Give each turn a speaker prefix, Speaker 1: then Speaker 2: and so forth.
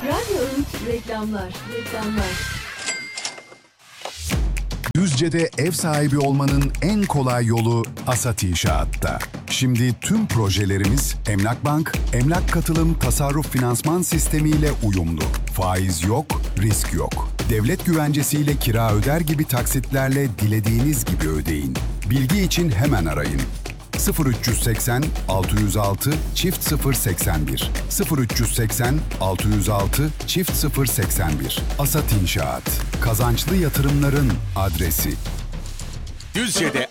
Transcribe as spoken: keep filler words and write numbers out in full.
Speaker 1: Radyo Öğüt reklamlar, reklamlar.
Speaker 2: Düzce'de ev sahibi olmanın en kolay yolu Asat İnşaat'ta. Şimdi tüm projelerimiz Emlak Bank, Emlak Katılım Tasarruf Finansman Sistemi ile uyumlu. Faiz yok, risk yok. Devlet güvencesiyle kira öder gibi taksitlerle dilediğiniz gibi ödeyin. Bilgi için hemen arayın. sıfır üç yüz seksen altı yüz altı çift sıfır seksen bir sıfır üç yüz seksen altı yüz altı çift sıfır seksen bir Asat İnşaat. Kazançlı yatırımların adresi.
Speaker 3: Düzce'de